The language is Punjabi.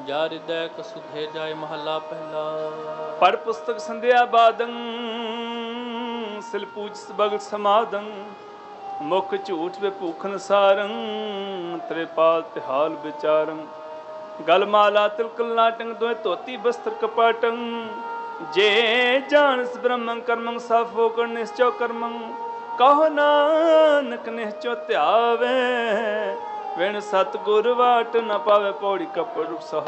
ਜਾ ਹਿਰਦੈ ਕਸੁਧੇ ਜਾਏ ਮਹੱਲਾ ਪਹਿਲਾ। ਪੜ ਪੁਸਤਕ ਸੰਧਿਆ ਬਾਦੰ ਸਿਲ ਪੂਜ ਭਗਤ ਸਮਾਦੰ ਮੁਖ ਝੂਠ ਵੇ ਭੂਖਨ ਸਾਰੰ ਤ੍ਰਿਪਾਲ ਤਿਹਾਲ ਵਿਚਾਰੰ ਗਲ ਮਾਲਾ ਤਿਲਕ ਲਾਟੰ ਦੋਇ ਧੋਤੀ ਬਸਤਰ ਕਪਾਟੰ ਜੇ ਜਾਣਸ ਬ੍ਰਹਮੰ ਕਰਮੰ ਸਭ ਹੋਕਰ ਨਿਸ਼ਚੋ ਕਰਮੰ ਕਹੋ ਨਾਨਕ ਨਿਸ਼ਚੋ ਧਿਆਵੇ ਵਿਣ ਸਤਿਗੁਰ ਵਾਟ ਨ ਪਾਵੇ ਪੌੜੀ ਕਪੜ ਸਹ